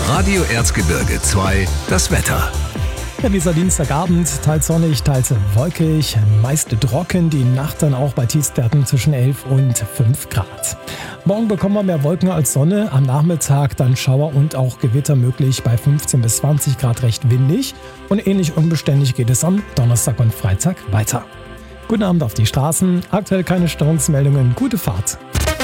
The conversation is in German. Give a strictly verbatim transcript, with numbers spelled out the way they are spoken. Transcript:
Radio Erzgebirge zwei, das Wetter. Ja, dieser Dienstagabend, teils sonnig, teils wolkig, meist trocken, die Nacht dann auch bei Tiefstwerten zwischen elf und fünf Grad. Morgen bekommen wir mehr Wolken als Sonne, am Nachmittag dann Schauer und auch Gewitter möglich bei fünfzehn bis zwanzig Grad, recht windig, und ähnlich unbeständig geht es am Donnerstag und Freitag weiter. Guten Abend auf die Straßen, aktuell keine Störungsmeldungen, gute Fahrt.